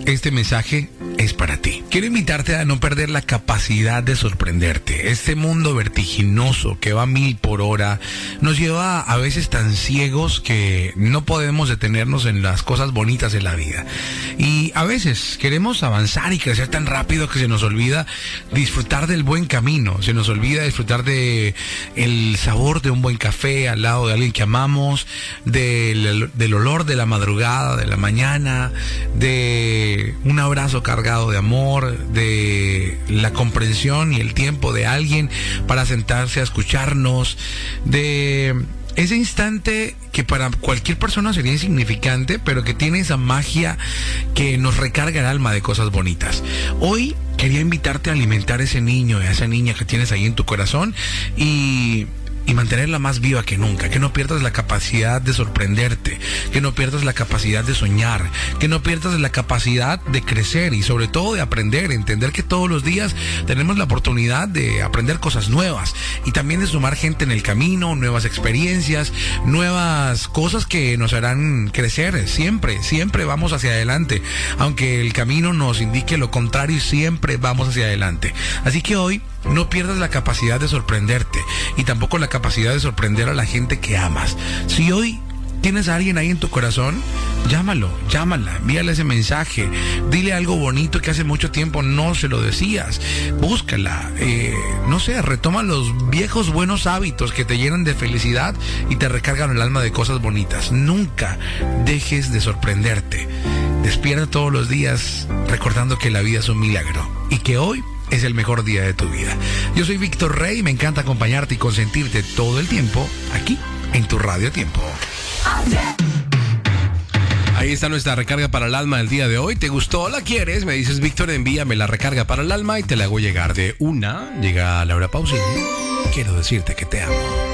este mensaje es para ti. Quiero invitarte a no perder la capacidad de sorprenderte. Este mundo vertiginoso que va a 1000 por hora nos lleva a veces tan ciegos que no podemos detenernos en las cosas bonitas de la vida. Y a veces queremos avanzar y crecer tan rápido que se nos olvida disfrutar del buen camino. Se nos olvida disfrutar de el sabor de un buen café al lado de alguien que amamos, del olor de la madrugada, de la mañana, de un abrazo cargado de amor, de la comprensión y el tiempo de alguien para sentarse a escucharnos, de ese instante que para cualquier persona sería insignificante, pero que tiene esa magia que nos recarga el alma de cosas bonitas. Hoy quería invitarte a alimentar a ese niño y a esa niña que tienes ahí en tu corazón y mantenerla más viva que nunca, que no pierdas la capacidad de sorprenderte, que no pierdas la capacidad de soñar, que no pierdas la capacidad de crecer y sobre todo de aprender, entender que todos los días tenemos la oportunidad de aprender cosas nuevas y también de sumar gente en el camino, nuevas experiencias, nuevas cosas que nos harán crecer. Siempre vamos hacia adelante, aunque el camino nos indique lo contrario, siempre vamos hacia adelante. Así que hoy no pierdas la capacidad de sorprenderte y tampoco la capacidad de sorprender a la gente que amas. Si hoy tienes a alguien ahí en tu corazón, llámala, envíale ese mensaje, dile algo bonito que hace mucho tiempo no se lo decías, búscala, retoma los viejos buenos hábitos que te llenan de felicidad y te recargan el alma de cosas bonitas. Nunca dejes de sorprenderte. Despierta todos los días recordando que la vida es un milagro y que hoy es el mejor día de tu vida. Yo soy Víctor Rey, me encanta acompañarte y consentirte todo el tiempo aquí en tu Radio Tiempo. Ahí está nuestra recarga para el alma del día de hoy. ¿Te gustó o la quieres? Me dices, Víctor, envíame la recarga para el alma y te la hago llegar de una. Llega Laura Pausini. Quiero decirte que te amo.